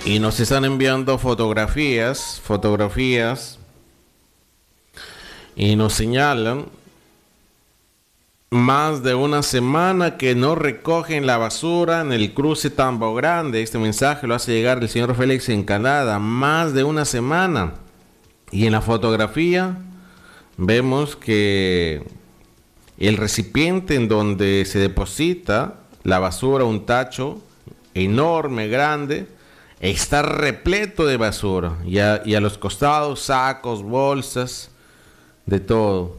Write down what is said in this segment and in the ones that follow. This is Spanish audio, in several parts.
Y nos están enviando fotografías, y nos señalan más de una semana que no recogen la basura en el cruce Tambo Grande. Este mensaje lo hace llegar el señor Félix en Canadá. Más de una semana. Y en la fotografía vemos que el recipiente en donde se deposita la basura, un tacho enorme, grande, está repleto de basura. Y a los costados, sacos, bolsas, de todo.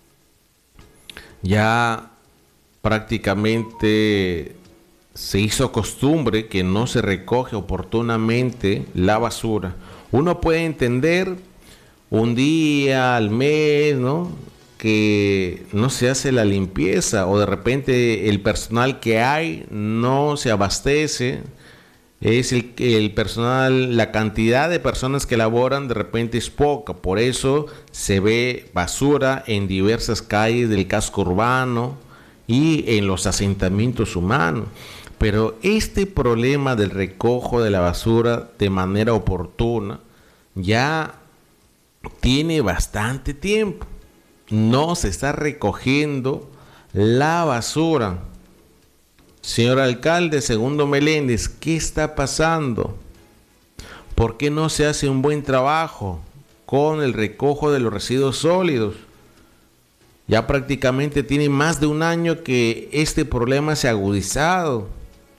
Ya prácticamente se hizo costumbre que no se recoge oportunamente la basura. Uno puede entender un día al mes, ¿no?, que no se hace la limpieza, o de repente el personal que hay no se abastece. Es el personal, la cantidad de personas que laboran de repente es poca, por eso se ve basura en diversas calles del casco urbano y en los asentamientos humanos. Pero este problema del recojo de la basura de manera oportuna ya tiene bastante tiempo. No se está recogiendo la basura. Señor alcalde Segundo Meléndez, ¿qué está pasando? ¿Por qué no se hace un buen trabajo con el recojo de los residuos sólidos? Ya prácticamente tiene más de un año que este problema se ha agudizado.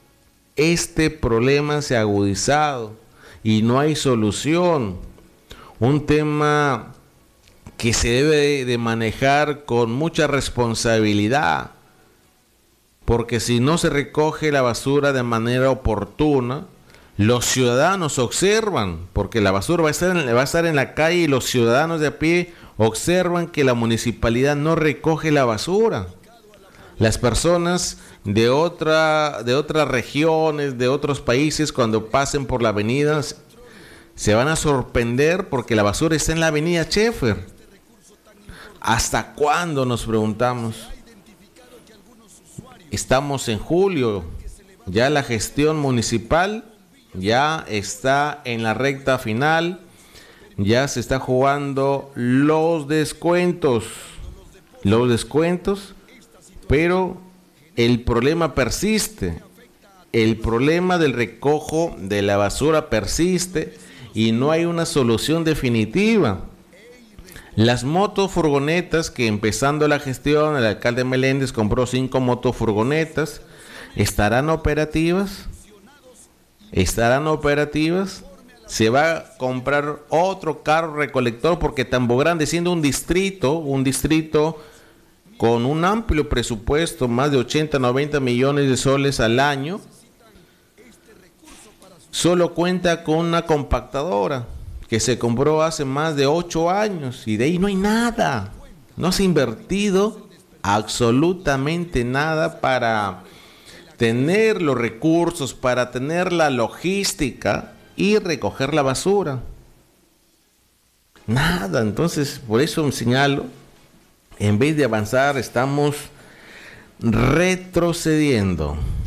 Y no hay solución. Un tema que se debe de manejar con mucha responsabilidad. Porque si no se recoge la basura de manera oportuna, los ciudadanos observan, porque la basura va a estar en la calle y los ciudadanos de a pie observan que la municipalidad no recoge la basura. Las personas de otras regiones, de otros países, cuando pasen por la avenida, se van a sorprender porque la basura está en la avenida Schaeffer. ¿Hasta cuándo?, nos preguntamos. Estamos en julio, ya la gestión municipal ya está en la recta final, ya se está jugando los descuentos, pero el problema persiste, el problema del recojo de la basura persiste y no hay una solución definitiva. Las motofurgonetas que, empezando la gestión, el alcalde Meléndez compró 5 motofurgonetas, ¿estarán operativas? Se va a comprar otro carro recolector porque Tambo Grande, siendo un distrito con un amplio presupuesto, más de 80-90 millones de soles al año, solo cuenta con una compactadora que se compró hace más de 8 años y de ahí no hay nada. No se ha invertido absolutamente nada para tener los recursos, para tener la logística y recoger la basura. Nada, entonces por eso me señalo, en vez de avanzar estamos retrocediendo.